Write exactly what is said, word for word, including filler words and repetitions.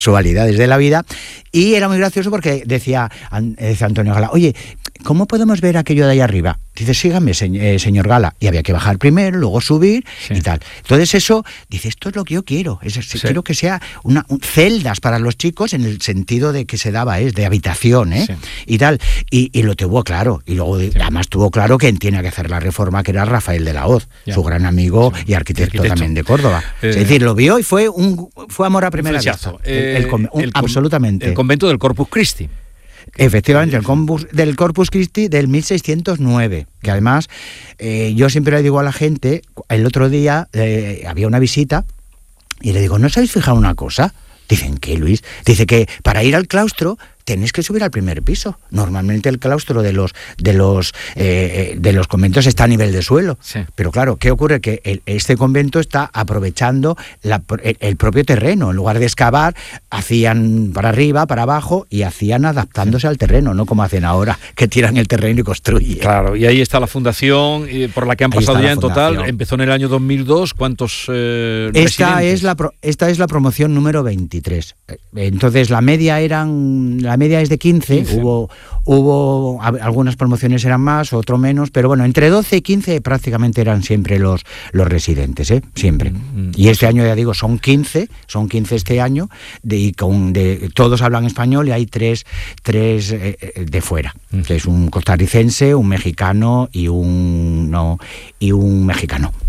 casualidades de la vida, y era muy gracioso porque decía, decía Antonio Gala, oye, ¿cómo podemos ver aquello de ahí arriba? Dice, sígame, se, eh, señor Gala. Y había que bajar primero, luego subir, sí, y tal. Entonces eso, dice, esto es lo que yo quiero. Es, sí. Quiero que sea una un, celdas para los chicos en el sentido de que se daba, es de habitación, ¿eh? Sí. Y tal. Y, y lo tuvo claro. Y luego, sí, además tuvo claro que tenía que hacer la reforma, que era Rafael de la Hoz, ya, su gran amigo, sí, y arquitecto, arquitecto también de Córdoba. Eh, es decir, lo vio y fue un fue amor a primera vista. Eh, el, el, un, el, absolutamente. El convento del Corpus Christi. Efectivamente, el Corpus, del Corpus Christi del mil seiscientos nueve, que además eh, yo siempre le digo a la gente, el otro día eh, había una visita y le digo, ¿no os habéis fijado una cosa? Dicen, ¿qué, Luis? Dice que para ir al claustro tenéis que subir al primer piso. Normalmente el claustro de los de los eh, de los conventos está a nivel de suelo. Sí. Pero claro, ¿qué ocurre? Que el, este convento está aprovechando la, el, el propio terreno. En lugar de excavar, hacían para arriba, para abajo, y hacían adaptándose, sí, al terreno, no como hacen ahora, que tiran el terreno y construyen. Claro, y ahí está la fundación eh, por la que han ahí pasado ya en total. Empezó en el año dos mil dos. ¿Cuántos eh, esta es la pro, esta es la promoción número veintitrés. Entonces la media eran la media es de quince, quince. Hubo, hubo algunas promociones eran más, otro menos, pero bueno, entre doce y quince prácticamente eran siempre los, los residentes, ¿eh? Siempre. Mm-hmm. Y este año, ya digo, son quince, son quince este año, de, y con, de, todos hablan español y hay tres, tres eh, de fuera, mm-hmm, que es un costarricense, un mexicano y un, no, y un mexicano.